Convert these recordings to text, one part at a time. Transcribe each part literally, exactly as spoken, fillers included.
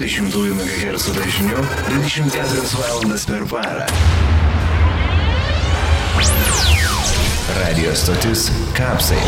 dvidešimt megahercų dažniu dvidešimt keturias valandas per parą. Radio stotis Kapsai.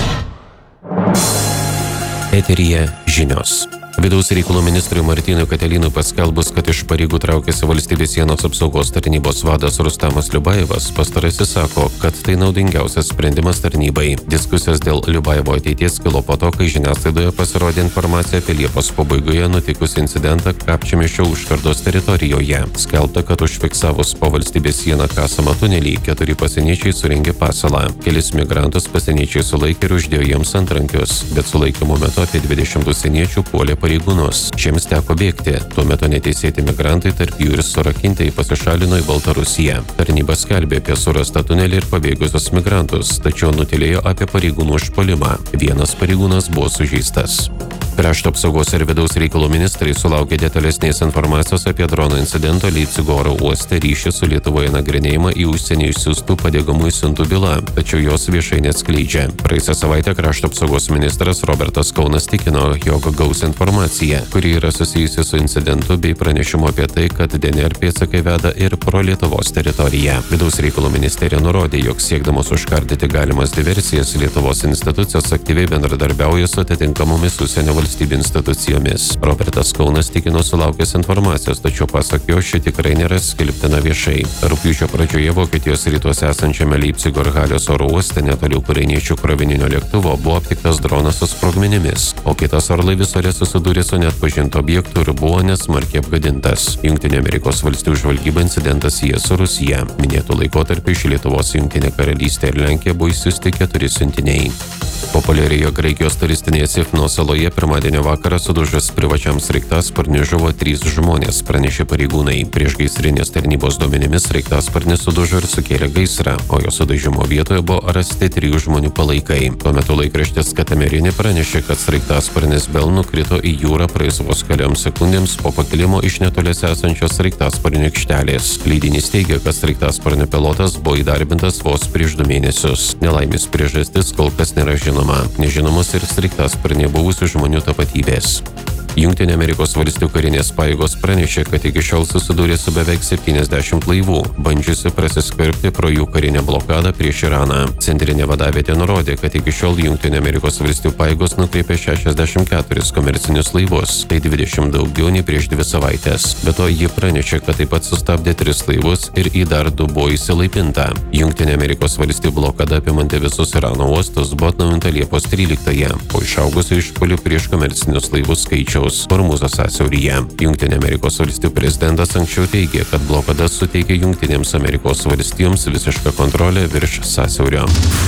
Eteryje žinios. Vidaus reikalų ministrui Martynui Katelynui paskelbus, kad iš pareigų traukėsi valstybės sienos apsaugos tarnybos vadas Rustamas Liubajevas, pastarasis sako, kad tai naudingiausias sprendimas tarnybai. Diskusijos dėl Liubajevo ateities kilo po to, kai žiniasklaidoje pasirodė informacija apie Liepos pabaigoje nutikusį incidentą Kapčiamiesčio užkardos teritorijoje. Skelbta, kad užfiksavus po valstybės sieną kasamą tunelį, keturi pasieniečiai surengė pasalą. Kelis migrantus pasieniečiai sulaikė ir uždėjo jiems antrankius, bet sulaikymo metu apie dvidešimt užsieniečių puolė pareigūnus. Šiems teko bėgti. Tuo metu neteisėti migrantai, tarp jų ir surakintai, pasišalino į Baltarusiją. Tarnyba skelbė apie surastą tunelį ir pabėgusius migrantus, tačiau nutylėjo apie pareigūnų užpuolimą. Vienas pareigūnas buvo sužeistas. Krašto apsaugos ir vidaus reikalų ministrai sulaukė detalesnės informacijos apie drono incidento Leipcigo oro uoste ryšį su Lietuvoje nagrinėjimą į užsienį išsiųstų padegamųjų siuntų bylą, tačiau jos viešai neatskleidžia. Praėjusią savaitę krašto apsaugos ministras Robertas Kaunas tikino, jog gaus informaciją, kuri yra susijusi su incidentu bei pranešimu apie tai, kad D N R pėdsakai veda ir pro Lietuvos teritoriją. Vidaus reikalų ministerija nurodė, jog siekdamos užkardyti galimas diversijas, Lietuvos institucijos aktyviai bendradarbiauja su atitinkamomis užsienio valstybių institucijomis. Robertas Kaunas tikino sulaukęs informacijos, tačiau pasak jo, ši tikrai nėra skelbtina viešai. Rugpjūčio pradžioje Vokietijos rytuose esančiame Leipcigo ir Halės oro uoste netoli ukrainiečių krovininio lėktuvo buvo aptiktas dronas su sprogmenimis, o kitas orlaivis ore susidūrė su neatpažintu objektu ir buvo nesmarkiai apgadintas. Jungtinių Amerikos valstijų žvalgyba incidentas sieja su Rusija. Minėtų laikotarpiu iš Lietuvos Jungtinė karalystė ir Lenkija buvo išsiųsti keturi siuntiniai. Populiarioje Graikijos turistinėje Sifno saloje pirmadienio vakarą sudužus privačiam sraigtasparniui žuvo trys žmonės, pranešė pareigūnai. Priešgaisrinės tarnybos duomenimis sraigtasparnis sudužo ir sukėlė gaisrą, o jo sudužimo vietoje buvo rasti trijų žmonių palaikai. Tuo metu laikraštis Katamerinė pranešė, kad sraigtasparnis Bell nukrito į jūrą praėjus vos kelioms sekundėms po pakilimo iš netoliese esančios sraigtasparnio aikštelės. Leidinys teigia, kad sraigtasparnio pilotas buvo įdarbintas vos prieš du mėnesius. Nelaimės priežastis kol kas nėra žinoma. Nežinomos ir sraigtasparnyje buvusių žmonių tapatybės. Jungtinių Amerikos valstijų karinės pajėgos pranešė, kad iki šiol susidūrė su beveik septyniasdešimt laivų, bandžiusi prasiskverbti pro jų karinę blokadą prieš Iraną. Centrinė vadavietė nurodė, kad iki šiol Jungtinių Amerikos valstijų pajėgos nukreipė šešiasdešimt keturis komercinius laivus, tai dvidešimt daugiau nei prieš dvi savaitės. Be to, ji pranešė, kad taip pat sustabdė tris laivus ir į dar du buvo įsilaipinta. Jungtinių Amerikos valstijų blokada apimanti visus Irano uostus buvo atnaujinta Liepos tryliktąją, po išaugusio išpuolių prieš komercinius laivus skaičiaus Hormūzo sąsiauryje. Jungtinių Amerikos valstijų prezidentas anksčiau teigė, kad blokada suteikė Jungtinėms Amerikos valstijoms visišką kontrolę virš sąsiaurio.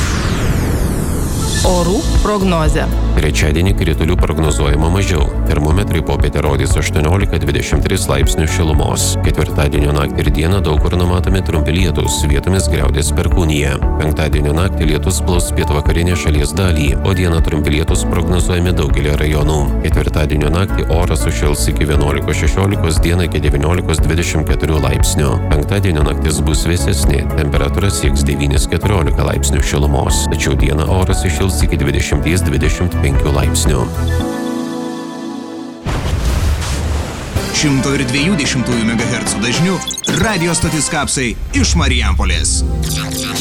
Orų prognozė. Trečiadienį kritulių prognozuojama mažiau. Termometrai popietę rodys aštuoniolika dvidešimt tris laipsnių šilumos. Ketvirtadienio naktį ir dieną daug kur numatomi trumpi lietūs, vietomis griaudės perkūnija. Penktadienio naktį lietus plaus pietvakarinę šalies dalį, o dieną trumpi lietūs prognozuojami daugelį rajonų. Ketvirtadienio naktį oras sušils iki vienuolikos šešiolikos, dieną iki devyniolikos dvidešimt keturių laipsnių. Penktadienio naktis bus vėsesnė, temperatūra sieks devynis keturiolika laipsnių šilumos, tačiau dieną oras iššils iki dvidešimt dvidešimt penkių laipsnių. šimto dviejų dešimtųjų megahercų dažniu radio stotis Kapsai iš Marijampolės.